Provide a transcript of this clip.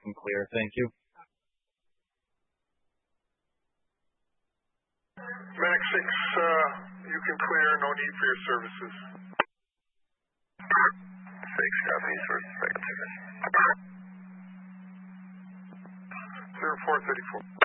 and clear. Thank you. Max 6, you can clear. No need for your services. 6 copies. Respect. 0434.